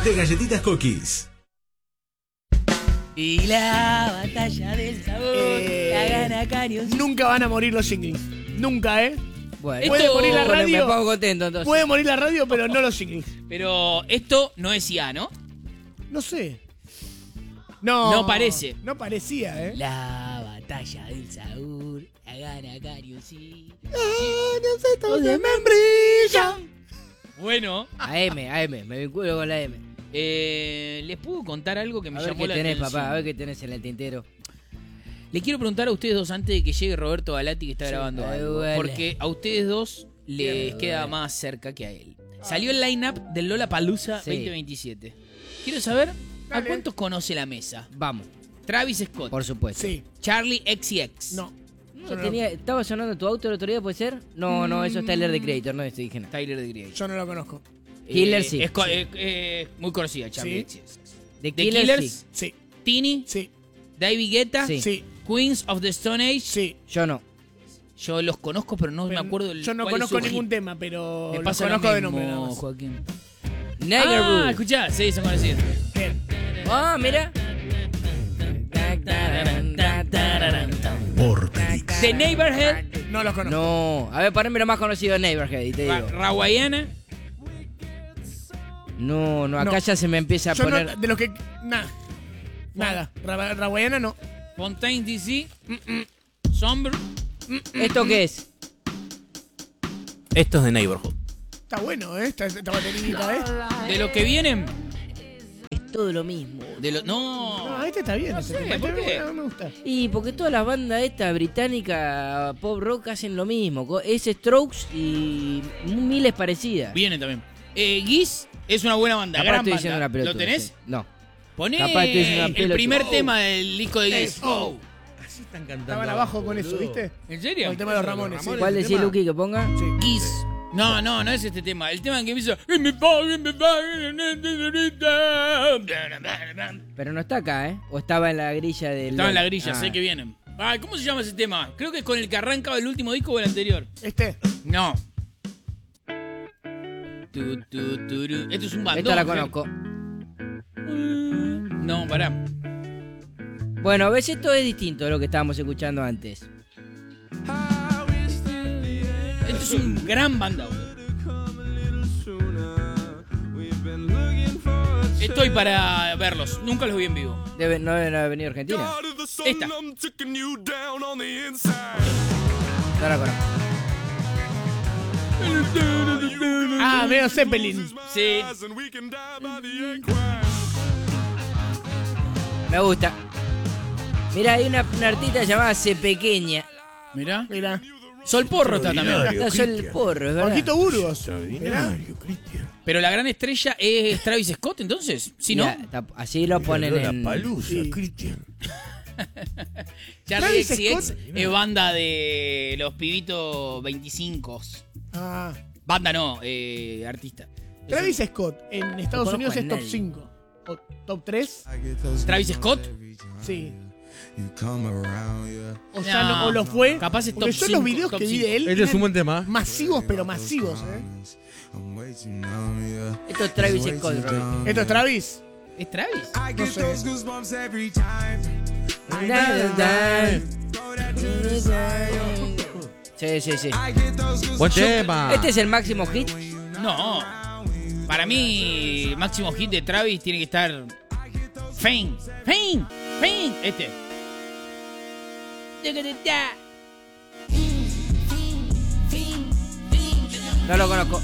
de galletitas Cookies. Y la batalla del sabor la gana Canyon. Nunca van a morir los jingles. Nunca, ¿eh? Bueno, Puede morir la radio. Me pongo contento entonces. Puede morir la radio, pero no los jingles. Pero esto no es IA, ¿no? No sé. No. No parece. No parecía, ¿eh? La batalla del sabor la gana Canyon, sí. de membrillo. Bueno, AM, me vinculo con la AM. les puedo contar algo que me A ver llamó qué la tenés, atención. papá, a ver qué tenés en el tintero. Le quiero preguntar a ustedes dos antes de que llegue Roberto Galati, que está grabando algo, vale. porque a ustedes dos les queda más cerca que a él. Salió el line-up del Lollapalooza Sí. 2027. Quiero saber a Dale. cuántos conoce la mesa. Vamos, Travis Scott, por supuesto. Sí. Charlie XCX. No. No, ¿Estaba sonando tu auto el otro día, puede ser? No, eso es Tyler, the Creator, no estoy dije nada. Tyler, the Creator. Yo no lo conozco. Killer sí. Es muy conocida, Charlie Sí. XCX. The The Killers, Killers, sí. Sí. Tini, Sí. David Guetta, Sí. Sí. Queens of the Stone Age. Sí. Yo no. Yo los conozco, pero no Pero me acuerdo yo no cuál es conozco su hit. ningún tema, pero Me los pasa conozco lo de mismo, nombre nada más. Joaquín. Neighborhood. Escuchá, sí, son conocidos. Bien. Ah, mira. Vorterix. The Neighborhood, No los conozco. No, a ver, poneme lo más conocido de Neighborhood y te digo. Rawayana. No, acá No. ya se me empieza a Yo poner. no, de los que... Nada. Raguayana no. Fontaine DC. Sombre. ¿Esto qué es? Esto es de Neighborhood. Está bueno, ¿eh? Esta baterita, ¿eh? De los que vienen. Es todo lo mismo. No. No, este está bien. No este sé, tema. ¿por Este qué? me gusta. Y porque todas las bandas estas británicas pop rock hacen lo mismo. Es Strokes y miles parecidas. Vienen también. Giz es una buena banda. Capaz Gran estoy diciendo banda. una pelota. ¿Lo tenés? No. Poné Capaz estoy diciendo una el pelota. primer Oh. tema del disco de Giz. Oh. Así están cantando. Estaban abajo con eso, ¿viste? ¿En Con serio? el tema de los Ramones. sí. ¿Cuál decís, Luqui, que ponga? Giz. No es este tema. El tema en que me hizo. Pero no está acá, ¿eh? O estaba en la grilla del. Estaba en la grilla, Ah. sé que vienen. Ay, ¿cómo se llama ese tema? Creo que es con el que arranca el último disco o el anterior. Este. No. Esto es un bandón. Esta la conozco. No, pará. Bueno, ves, esto es distinto a lo que estábamos escuchando antes. Esto es un gran banda, boludo. Estoy para verlos. Nunca los vi en vivo. No deben haber venido a Argentina. Esta. No la conozco. Ah, veo Zeppelin. Sí. Me gusta. Mira, hay una artista llamada C Pequeña. Mirá. Mira. Sol Porro está también. Está Sol el Porro, es verdad. Jorgito Burgos. Mirá. Pero la gran estrella es Travis Scott, entonces. ¿Sí, no? Mira, así lo ponen en. Sí. Charlie Travis XCX Scott. es banda de los pibitos 25. Ah. Banda no, artista. Travis Scott en Estados No Unidos conozco a es top nadie. 5. O top 3. Travis Scott. Sí. O No, ya no, o lo fue. capaz es Porque top yo 5, los videos top que vi 5. de él Este es un eran buen tema. masivos, pero masivos, ¿eh? Esto es Travis Scott, Robin. ¿Esto es Travis? ¿Es Travis? No sé. Sí. Buen tema. Este es el máximo hit. No. Para mí, máximo hit de Travis tiene que estar. Fame. Este. No lo conozco.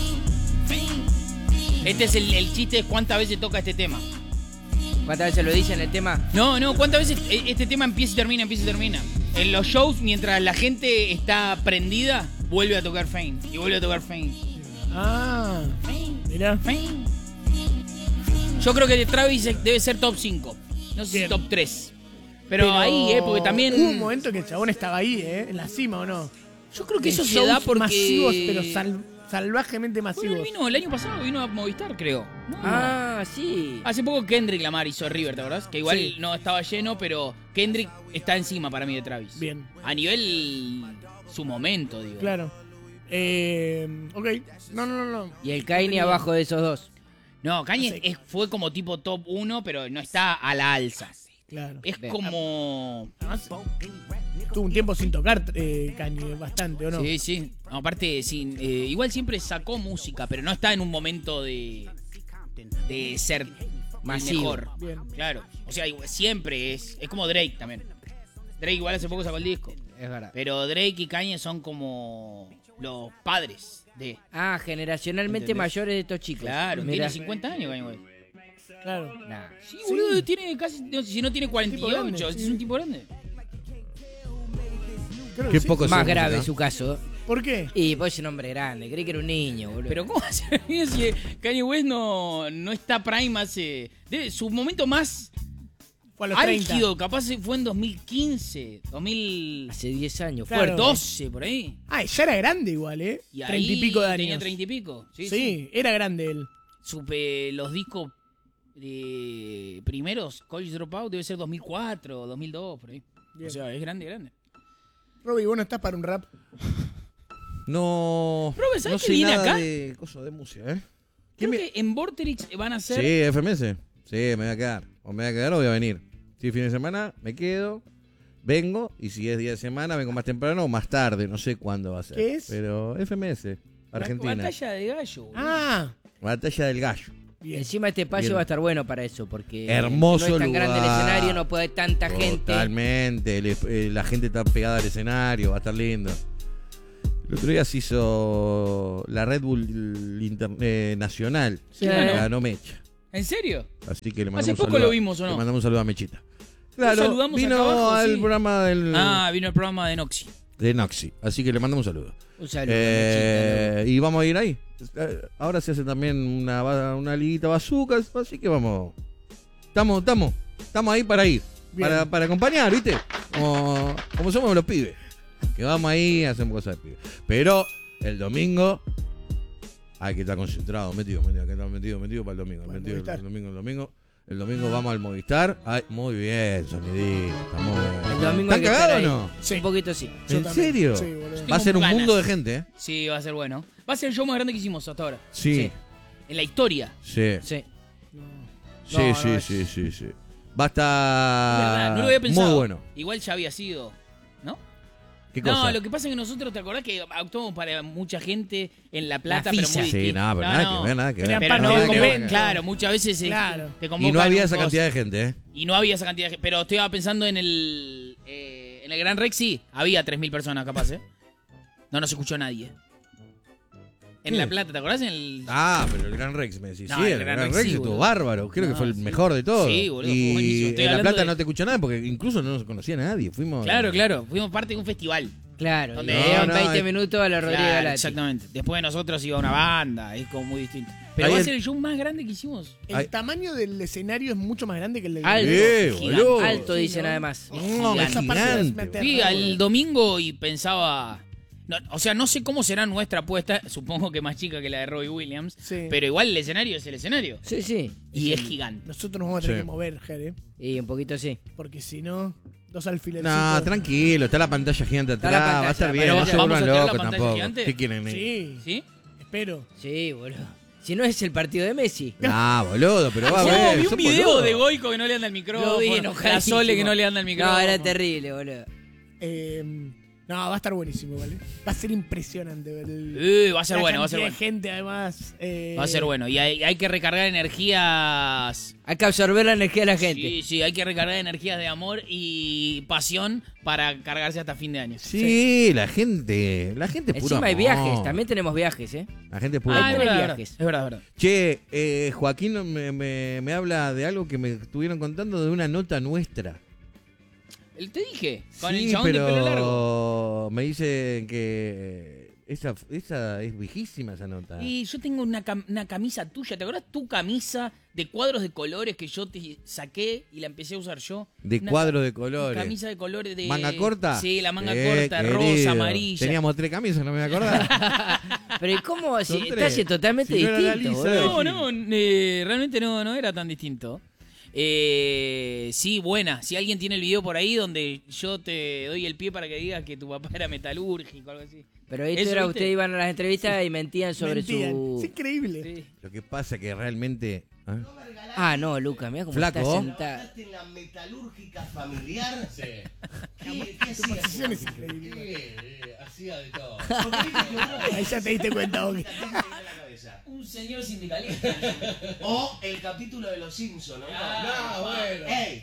Este es el chiste de cuántas veces toca este tema. ¿Cuántas veces lo dicen el tema? No, cuántas veces este tema empieza y termina. En los shows, mientras la gente está prendida, vuelve a tocar Fame. Y vuelve a tocar Fame. Ah. Mirá. Fame. Yo creo que Travis debe ser top 5. No sé si Bien. top 3. Pero ahí, porque también. Hubo un momento que el chabón estaba ahí, en la cima, ¿o no? Yo creo que En eso se shows da porque. masivos, pero salvajemente Bueno, masivos. él vino el año pasado, vino a Movistar, creo. No. Ah, sí. Hace poco Kendrick Lamar hizo River, ¿te acordás? Que igual Sí. no estaba lleno, pero Kendrick está encima para mí de Travis. Bien. A nivel. Su momento, digo. Claro. Ok. No. Y el Kanye abajo de esos dos. No, Kanye No sé. fue como tipo top 1, pero no está a la alza. Claro. Es Bien. como... Además, tuvo un tiempo sin tocar Kanye, bastante, ¿o no? Sí, sí. No, aparte, sí, igual siempre sacó música, pero no está en un momento de ser Masivo. mejor. Bien. Claro. O sea, siempre es como Drake también. Drake igual hace poco sacó el disco. Es verdad. Pero Drake y Kanye son como los padres de... Ah, generacionalmente ¿Entendés? mayores de estos chicos. Claro, Mirá. tiene 50 años Kanye West. Claro. Nah. Sí, boludo, tiene casi... no, si no tiene 48, grande, es sí. un tipo grande. Creo Qué que sí. poco Más somos, grave ¿no? su caso. ¿Por qué? Y pues es un hombre grande, creí que era un niño, boludo. Pero ¿cómo hace si Kanye West no está prime hace... su momento más Fue a los 30. álgido capaz fue en 2015, 2012 Hace 10 años. Claro. Fuerte. por ahí. Ah, ya era grande igual, ¿eh? Y 30 ahí y pico de años. tenía 30 y pico. Sí, Sí, era grande él. Supe los discos primeros, College Dropout, debe ser 2004, 2002, por ahí. Bien. O sea, es grande, grande. Robbie, ¿vos no estás para un rap? No. Robert, ¿sabes no qué sé viene nada acá? de cosas de música, ¿eh? Creo que en Vorterix van a hacer... Sí, FMS. Sí, me voy a quedar. O me voy a quedar o voy a venir. Si es fin de semana, me quedo, vengo. Y si es día de semana, vengo más temprano o más tarde. No sé cuándo va a ser. ¿Qué es? Pero FMS, Argentina. Batalla de gallo, boludo. Ah, Batalla del Gallo. bien. Encima este espacio Bien. va a estar bueno para eso, porque Hermoso no es tan grande el lugar. escenario, no puede tanta gente. Totalmente. La gente está pegada al escenario, va a estar lindo. El otro día se hizo la Red Bull Nacional. Sí. Ganó Mecha. ¿En serio? Así que le mandamos Hace un poco saludo. lo vimos, ¿o no? Le mandamos un saludo a Mechita. Claro, saludamos vino acá abajo, al sí. programa Vino el programa de Noxy. de Noxy. Así que le mandamos un saludo. Un saludo. Mechita, Y vamos a ir ahí. Ahora se hace también una liguita bazookas. Así que vamos. Estamos ahí para ir. Bien. Para acompañar, ¿viste? Como somos los pibes. Que vamos ahí, hacemos cosas de pibes. Pero el domingo hay que estar concentrado, metido, hay que estar metido para el domingo. Para el Metido, Movistar. el domingo vamos al Movistar. Ay, muy bien, sonidito. Muy bien. El domingo hay ¿Están que estar cagados o ahí. no? Sí. Un poquito sí. Yo ¿En también. serio? Sí, boludo. Va a ser un ganas. mundo de gente, ¿eh? Sí, va a ser bueno. Va a ser el show más grande que hicimos hasta ahora. Sí, En la historia. sí. Sí. Sí, No, sí, no, sí, sí, sí. Va a Es verdad, estar no lo había pensado. muy bueno. Igual ya había sido, ¿no? ¿Qué No, cosa? lo que pasa es que nosotros, ¿te acordás que actuamos para mucha gente en La Plata, La pero FISA. muy Sí, distinto? nada, pero nada que ver, nada que ver. Tenían Pero parte no, del Nada que ver. convento. muchas veces Claro. te Y convocan no había esa cosas. cantidad de gente, ¿eh? Y no había esa cantidad de gente. Pero estaba pensando en el Gran Rex, sí. Había 3.000 personas capaz, ¿eh? No se escuchó nadie. En La Plata, ¿te acordás? En el... Ah, pero el Gran Rex me decís. No, sí, el el Gran Gran Rex Rex sí, estuvo boludo. bárbaro. Creo que No, fue el sí. mejor de todos. Sí, boludo, fue buenísimo. Y Estoy en La hablando Plata de- no te escucha nadie porque incluso no nos conocía nadie. Fuimos. Claro. Fuimos parte de un festival. Claro. Donde- Le dieron No, 20 minutos a la Rodríguez Claro, Galati. exactamente. Después de nosotros iba una banda. Es como muy distinto. Pero Ahí va a el- ser el show más grande que hicimos. El Ay. tamaño del escenario es mucho más grande que el del Alto. Gigante. boludo. Alto, Sí, dicen ¿no? además. No, es Esa parte me gigante. aterra, Fui boludo. al domingo y pensaba... No, o sea, no sé cómo será nuestra apuesta. Supongo que más chica que la de Robbie Williams. Sí. Pero igual el escenario es el escenario. Sí, sí. Y es gigante. Nosotros nos vamos a tener Sí. que mover, Jere. Y un poquito sí. Porque si no, dos alfileres. No, tranquilo, está la pantalla gigante Está atrás, la pantalla, va a estar bien, pero no se vamos a vuelvan tener la locos pantalla tampoco. gigante. ¿Qué quieren? Sí, ¿Sí? espero. Sí, boludo. Si no es el partido de Messi. Ah, boludo, pero va a Yo ver. vi un sos video boludo. de Goico que no le anda el micrófono. Lo vi La enojadísimo. Sole que no le anda el micrófono. No, era terrible, boludo. No, va a estar buenísimo, ¿vale? Va a ser impresionante ver el. Va a ser la bueno, va a ser cantidad bueno. de gente, además. Va a ser bueno. Y hay que recargar energías. Hay que absorber la energía de la gente. Sí, hay que recargar energías de amor y pasión para cargarse hasta fin de año. Sí, la gente es puro Encima hay amor. viajes, también tenemos viajes, ¿eh? La gente es puro Ah, Hay es amor. tres verdad, viajes. es verdad, es verdad. Che, Joaquín me habla de algo que me estuvieron contando de una nota nuestra. Te dije, con Sí, el chabón de pelo largo. me dicen que esa es viejísima esa nota. Y yo tengo una camisa tuya. ¿Te acuerdas tu camisa de cuadros de colores que yo te saqué y la empecé a usar yo? De Una cuadros de colores. Camisa de colores de... ¿Manga corta? Sí, la manga corta, rosa, querido. amarilla. Teníamos 3 camisas, no me acordaba. Pero ¿y cómo? Si Son está tres. totalmente Si no era la distinto, lisa, boludo. No, realmente no era tan distinto. Sí, buena. Si alguien tiene el video por ahí donde yo te doy el pie para que digas que tu papá era metalúrgico o algo así. Pero esto ¿Eso era, viste? ustedes iban a las entrevistas y mentían sobre Mentían. su... Es increíble. Sí. Lo que pasa es que realmente... ¿eh? Ah, no, Lucas, mira cómo Flaco. está sentada. ¿Trabajaste en la metalúrgica familiar? Sí. ¿Qué Tu hacías? posición es increíble. Hacía de todo. Ahí ya te diste cuenta, Boqui. Un señor sindicalista. O el capítulo de Los Simpsons, ¿no? No, bueno. ¡Ey!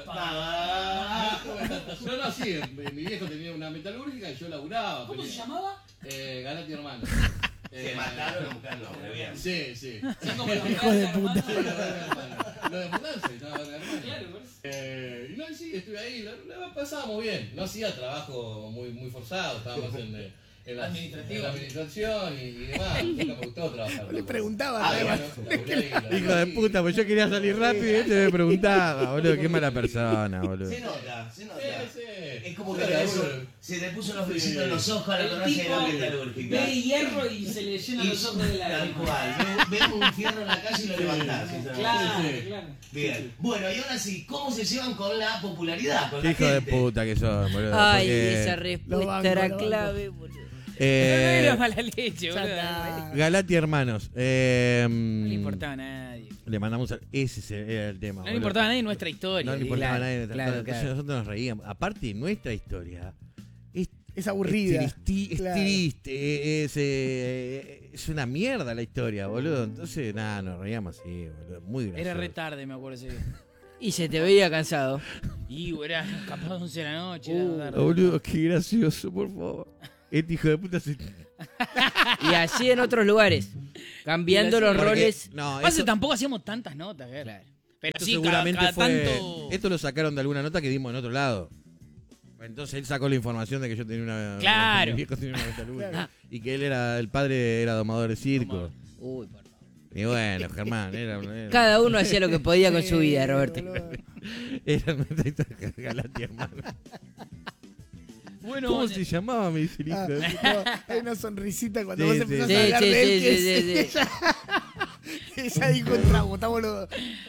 Yo no así, mi viejo tenía una metalúrgica y yo laburaba. ¿Cómo se llamaba? Galati Hermanos. Se mataron a buscar el nombre, bien. Sí, sí. Hijo de puta. Lo de mudarse, estaba en Hermanos. Y no, sí, estuve ahí, la pasábamos bien. No hacía trabajo muy forzado, estábamos en la administración y demás. Nunca me gustó trabajar. No le preguntaba. Ah, además. Hijo de puta, pues yo quería salir rápido y este me preguntaba, boludo, qué mala persona, boludo. Se nota, se nota. Sí. Es como que se te puso unos brillitos en los ojos a la conocer la metalúrgica. Ve hierro y se le llenan los ojos de Tal lágrimas. cual. Ves un fierro en la calle y lo levantás. Claro, Sí. claro. Bien. Bueno, y ahora sí, ¿cómo se llevan con la popularidad? Con Qué la hijo de gente? puta que son, boludo. Ay, porque, esa Lo respuesta banco, era lo banco. clave, boludo. Pero no era mala leche, Ya boludo. está. Galati Hermanos. No le importaba a nadie. Le mandamos ese era el tema. No le boludo. importaba a nadie nuestra historia. No le importaba Claro, a nadie. claro, Entonces claro. nosotros nos reíamos. Aparte, nuestra historia Es aburrida. es Claro. triste, es una mierda la historia, boludo. Entonces, nada, nos reíamos así, boludo. Muy gracioso. Era re tarde, me acuerdo ese día. Y se te veía cansado. Y era capaz 11 de la noche. era tarde. Boludo, qué gracioso, por favor. Este hijo de puta se... Y así en otros lugares. Cambiando los Porque- roles. No, Pasa, esto, tampoco hacíamos tantas notas, ¿verdad? Claro. Pero esto sí, seguramente cada fue... tanto... Esto lo sacaron de alguna nota que dimos en otro lado. Entonces él sacó la información de que yo tenía una... Claro. Mi viejo tenía una metalúrgica. Y que él era... El padre era domador de circo. Uy, por favor. Y bueno, Germán, era Cada uno hacía lo que podía con su vida, Roberto. Boludo. era nuestra historia, Galati, hermano. Bueno, ¿Cómo se llamaba, mi hijo? Ah, no, hay una sonrisita cuando Sí, vos sí. empezás Sí, a hablar sí, de él. sí, que sí, es- sí, Ella dijo el trago, está boludo.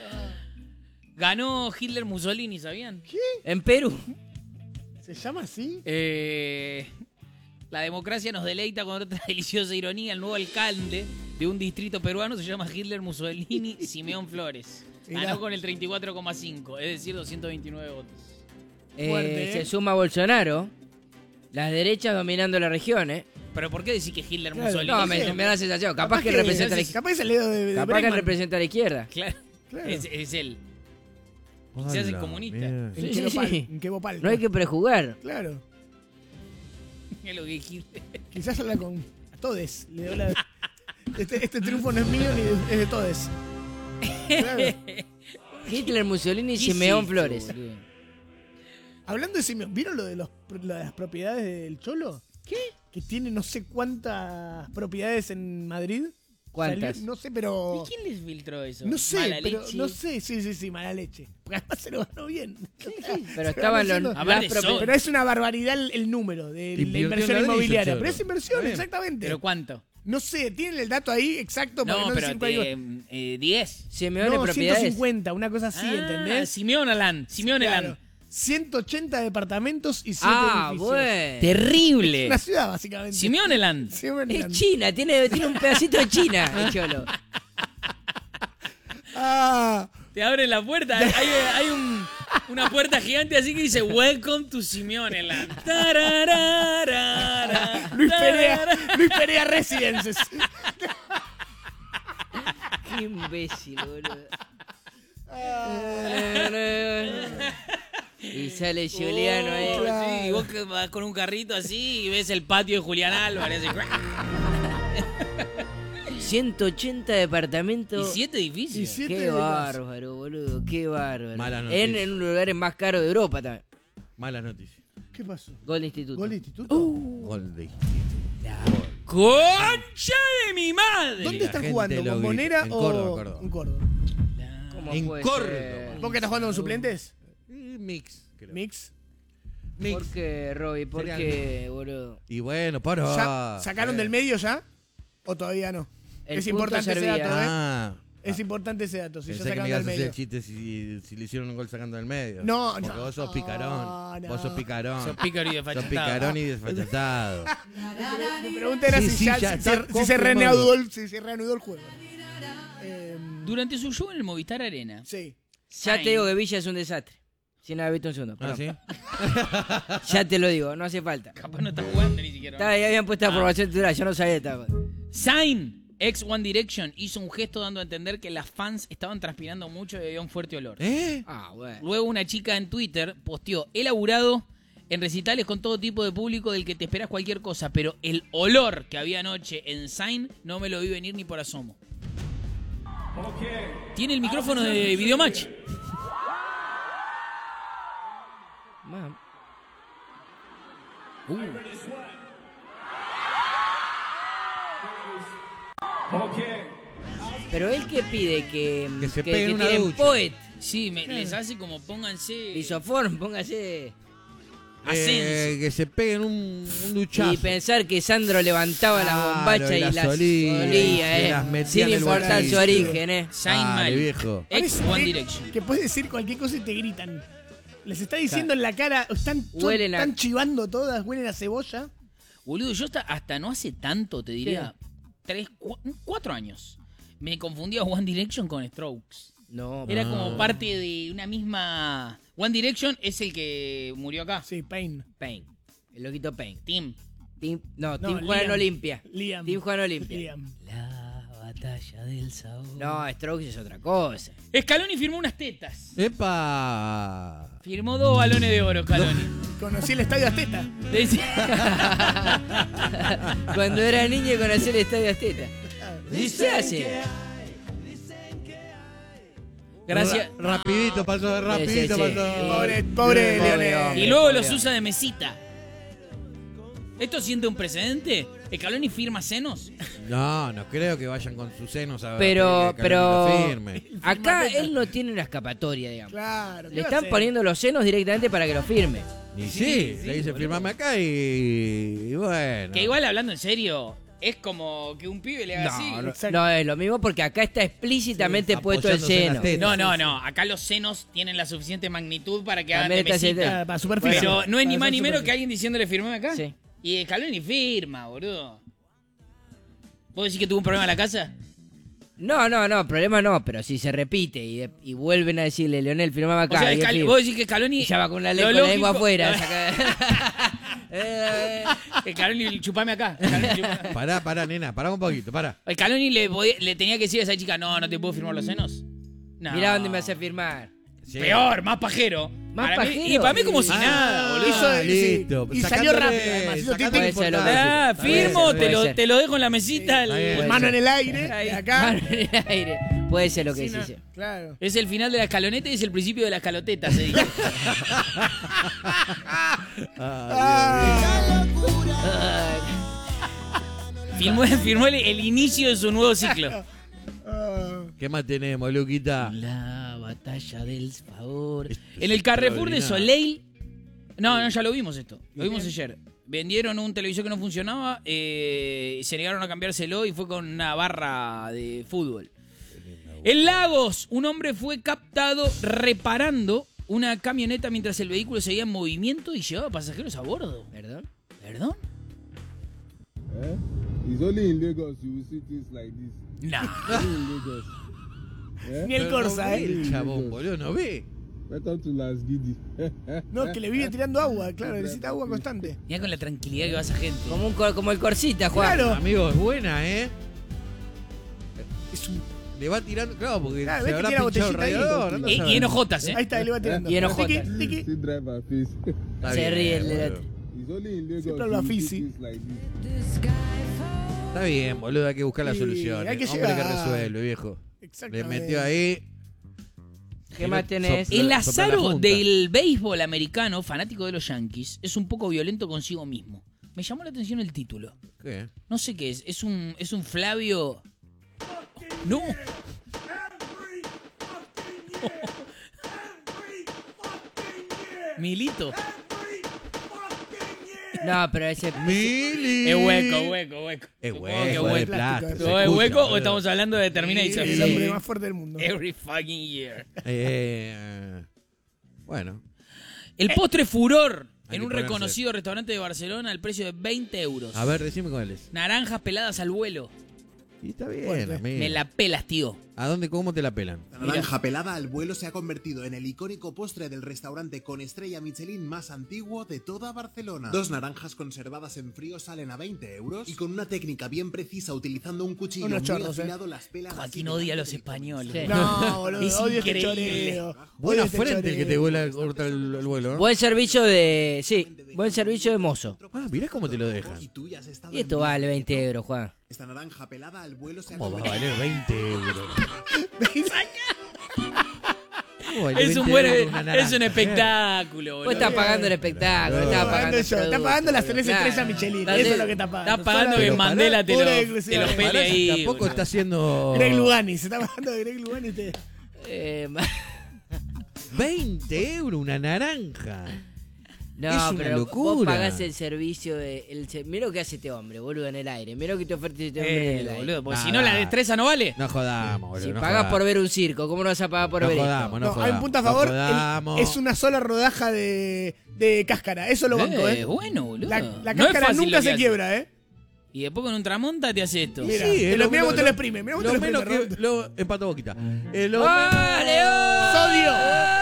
ganó Hitler Mussolini, ¿sabían? En Perú. ¿Se llama así? La democracia nos deleita con otra deliciosa ironía. El nuevo alcalde de un distrito peruano se llama Hitler Mussolini Simeón Flores. Mirá. Ganó con el 34,5, es decir, 229 votos. Fuerte, ¿eh? Se suma Bolsonaro. Las derechas dominando la región, ¿eh? ¿Pero por qué decir que Hitler Claro. Mussolini? No, me da la sensación. Capaz que representa a la izquierda. Capaz que es el dedo de Capaz que Bregman. representa a la izquierda. Claro, Claro. es él. Se hace Hola, comunista. mierda. ¿En Sí, qué sí, bopal? sí. ¿En qué bopal? No hay que prejugar. Claro. Es lo que dijiste. Quizás habla con todes. Le doy la... este triunfo no es mío ni es de todes. Claro. Hitler, Mussolini y ¿Qué Simeón es Flores. esto, boludo? Hablando de Simeón, ¿vieron lo de lo de las propiedades del Cholo? ¿Qué? Que tiene no sé cuántas propiedades en Madrid. ¿Cuántas? No sé, pero... ¿Y quién les filtró eso? No sé, Mala pero leche. no sé, sí, mala leche. Porque además se lo ganó bien. Pero estaban los, diciendo- A ver, las de propiedades. sol. Pero es una barbaridad el número de la Invirtió inversión en ladrillo, inmobiliaria. Cholo. Pero es inversión, Está bien. exactamente. ¿Pero cuánto? No sé, tienen el dato ahí exacto para No, no pero decir cualquier- 10. Simeón No, propiedades. 150, una cosa así, ¿entendés? Simeón Alán. Simeón Claro. Alán. 180 departamentos y 7 Ah, edificios. bueno. Terrible. Una ciudad, básicamente. Simeón Alán. Simeón Es Alán. China, tiene un pedacito de China, el Cholo. Ah, Te abren la puerta. Hay una puerta gigante así que dice Welcome to Simeón Alán. Tarararara, Luis tarara. Perea Residences. Qué imbécil, boludo. Y sale Juliano ahí. Oh, sí, y vos que vas con un carrito así y ves el patio de Julián Álvarez. así, 180 y departamentos. 7 edificios. Y 7 Qué bárbaro, boludo, qué bárbaro. Malas noticias. En uno de los lugares más caros de Europa también. Malas noticias. ¿Qué pasó? Gol de Instituto. ¿Gol de instituto? Gol de... ¡Concha de mi madre! ¿Dónde la están gente jugando? lo ¿Con grita. Bonera En o Córdoba. en Córdoba? ¿Cómo En puede Córdoba. ser? ¿Vos que estás jugando con suplentes? Mix. creo. Mix. Mix. ¿Por qué, Robbie? ¿Por Serían- qué, boludo? Y bueno, para. ¿Ya ¿Sacaron del medio ya? ¿O todavía no? El Es punto importante ese servía. dato, ¿eh? Ah, Es importante ese dato. Si Pensé ya que me sacando ibas del a hacer medio. el chiste si le hicieron un gol sacando del medio. No, Porque no. vos sos picarón. No. Vos sos picarón. Sos pícaro y Sos desfachatado. picarón y desfachatado. Mi pregunta era Sí, si, sí, ya, ya si, está si se reanudó el juego. Durante su show en el Movistar Arena, Sí. Ya te digo que Villa es un desastre. Sin haber visto un segundo. ¿Ah, perdón. sí? Ya te lo digo, no hace falta. capaz no está jugando ni siquiera. Ahí habían puesto la formación titular, yo no sabía esta. Zayn, ex One Direction, hizo un gesto dando a entender que las fans estaban transpirando mucho y había un fuerte olor. Ah, bueno. Luego una chica en Twitter posteó: he laburado en recitales con todo tipo de público del que te esperas cualquier cosa, pero el olor que había anoche en Zayn no me lo vi venir ni por asomo. Tiene el micrófono de Videomatch. Mam. Pero él que pide que se peguen una tiren ducha. Poet, Sí, les hace como pónganse. Isoform, póngase. Ascenso. Que se peguen un duchazo. Y pensar que Sandro levantaba la Claro, bombacha y y las las olía, olía, y las metía sin en el importar su bolsillo. origen, Zayn Dale, Malik, viejo. ex Parece One Direction. Que puedes decir cualquier cosa y te gritan. Les está diciendo en la cara, Huelen a- están chivando todas, huelen a cebolla. Boludo, yo hasta no hace tanto, te diría, 4 años, me confundía One Direction con Strokes. No, Era como parte de una misma... One Direction es el que murió acá. Sí, Pain. Pain. El loquito Pain. Tim. Team No, Juan Liam. Olimpia. Liam. Team Juan Olimpia. Liam. La batalla del sabor. No, Strokes es otra cosa. Scaloni firmó unas tetas. ¡Epa! Firmó 2 balones de oro, Scaloni. Conocí el estadio Azteca. Cuando era niño conocí el Estadio Azteca. ¿Qué hace? Gracias. Rapidito pasó, rapidito sí. pasó. Pobre Pobre Leonel. hombre. Y luego Pobre los usa de mesita. ¿Esto siente un precedente? ¿Scaloni firma senos? No, no creo que vayan con sus senos a Pero- que lo pero- firme. Acá él no tiene una escapatoria, digamos. Claro. ¿qué Le va a están hacer? poniendo los senos directamente para que lo firme. Y sí, le dice firmame acá y bueno. Que igual, hablando en serio, es como que un pibe le haga así. Exacto. No es lo mismo porque acá está explícitamente Sí, puesto el apoyándose en seno. las tetas. No. Acá los senos tienen la suficiente magnitud para que hagan de También está mesita. Ah, para superficie. Pero no es ni Para más hacer ni menos superficie. que alguien diciéndole firmame acá. Sí. Y Scaloni firma, boludo. ¿Vos decís que tuvo un problema en la casa? No, problema no, pero si se repite y vuelven a decirle, Leonel, firmaba acá. O sea, y él firma. vos decís que Scaloni... Y ya va con la, lo con la lengua lógico- afuera. saca- Scaloni, chupame acá. Scaloni, chupame acá. Pará, nena, pará un poquito, pará. Scaloni le tenía que decir a esa chica, no te puedo firmar los senos. No. Mirá dónde me hace firmar. Sí. Peor, más pajero. Más Para mí- pajero. y para mí como si Ah, nada, boludo. Hizo- listo. y Sacándole- salió rápido, además, hizo sacándole Puede ser lo que importancia. Ah, Puede firmo, ser, puede ser. te lo dejo en la mesita. Está bien. el- Mano en el aire. Ahí. Y acá. Mano en el aire. Puede ser lo que Sí, no, dice. Claro. Es el final de la escaloneta y es el principio de la escaloteta, se dice. Firmó el inicio de su nuevo ciclo. ¿Qué más tenemos, Luquita? La batalla del favor. Esto es En el Carrefour de extraordinario. Soleil. No, ya lo vimos esto. Lo vimos ayer. Vendieron un televisor que no funcionaba, se negaron a cambiárselo y fue con una barra de fútbol. En Lagos, un hombre fue captado reparando una camioneta mientras el vehículo seguía en movimiento y llevaba pasajeros a bordo. ¿Perdón? ¿Perdón? It's only in Lagos you will see things like this. Nah. Only in Lagos. Ni el Corsa, No ve el ¿eh? chabón, boludo, no ve. Welcome to Las Gidi. No, que le vive tirando agua, claro, necesita agua constante. Mirá con la tranquilidad que va esa gente. Como el Corsita, Juan. Claro. Amigo, es buena, ¿eh? Es un... Le va tirando, claro, porque Claro, se ves que habrá tiene la pinchado el botellita ahí. radiador. anda a Y saber. en ojotas, ¿eh? Ahí está, ahí le va tirando. Y enojotas. Tiki, tiki. See driver face. Está Se bien, ríe el boludo. delante. It's only in Lagos Siempre you habla will see Fisi. things like this. Está bien, boludo, hay que buscar la Sí, solución. hay que Hombre que llegar. resuelve, viejo. Le Exactamente. metió ahí. ¿Qué más tenés? Sopla- El sopla la Lazaro junta. del béisbol americano, fanático de los Yankees, es un poco violento consigo mismo. Me llamó la atención el título. ¿Qué? No sé qué es. Es un Flavio. No. Milito. No, pero ese... Mili. Es hueco. Es Supongo hueco, que es de hueco. plástico. ¿Es se ¿Todo es escucha, hueco o boludo. estamos hablando de Terminator? El hombre más fuerte del mundo. Every fucking year. Bueno. El postre furor Hay en que un ponerse. reconocido restaurante de Barcelona al precio de 20 euros. A ver, decime cuál es. Naranjas peladas al vuelo. Y está bien, Fuerte. amigo. Me la pelas, tío. ¿A dónde, cómo te la pelan? La naranja pelada al vuelo se ha convertido en el icónico postre del restaurante con estrella Michelin más antiguo de toda Barcelona. 2 naranjas conservadas en frío salen a 20 euros y con una técnica bien precisa utilizando un cuchillo Unos muy chorros, afilado las pelas. Joaquín así odia a delante los del españoles. Sí. No, boludo, Es odio este increíble. choreo. Buena Odio este frente el que te choreo. vuela corta el vuelo, ¿no? Buen servicio de... Sí, buen servicio de mozo. Ah, mirá cómo te lo dejan. Y tú ya has estado Y esto en vale 20 euros, Juan. Esta naranja pelada al vuelo se ha ¿Cómo va a convertido valer 20 euros? ¿Cómo vale Es un 20 buen, euros una es naranja? un espectáculo, Vos boludo. estás pagando el espectáculo, Pero- estás Está pagando pagando el yo, está producto, pagando las 3 boludo. estrellas Claro. Michelin. Estás- Eso es lo que está pagando. Estás pagando que Pero Mandela pará, te pura lo exclusiva. pele ahí. Tampoco boludo. está haciendo... Greg Lugani, se está pagando de Greg Lugani. 20 euros una naranja. No, Es una pero locura. vos pagás el servicio de... Mirá lo que hace este hombre, boludo, en el aire. Mirá lo que te oferta este hombre en el aire. Boludo, porque Nah, si no la destreza no vale. No jodamos, boludo. Si no pagás jodamos. por ver un circo, ¿cómo no vas a pagar por No ver jodamos, esto? No, hay un punto a no favor. jodamos. Es una sola rodaja de cáscara. Eso lo banco, ¿eh? Bueno, boludo. La No es cáscara fácil lo nunca que se hace. quiebra, ¿eh? Y después con un tramonta te hace esto. Mira, Sí, te es lo lo- mirá, vos lo- te lo exprime. Mirá, vos te Lo lo menos exprime. que... Lo empató Boquita. Lo ¡Ah, León! ¡Sodio!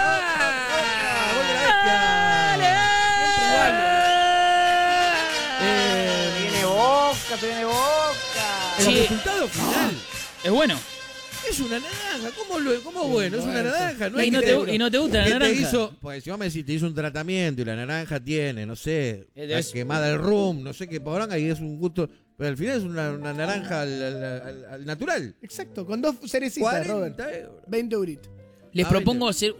El Sí. resultado final Es bueno. es una naranja. ¿Cómo bueno? Es una naranja. No Y hay no que te, y no te gusta la ¿Qué te naranja. hizo? Porque si vos me decís, te hizo un tratamiento y la naranja tiene, no sé, Es- quemada el rum, no sé qué poronga, y es un gusto. Pero al final es una naranja al natural. Exacto, con 2 cerecitas, 40 Robert. euros. 20 euritos. Les Ah, propongo 20. hacer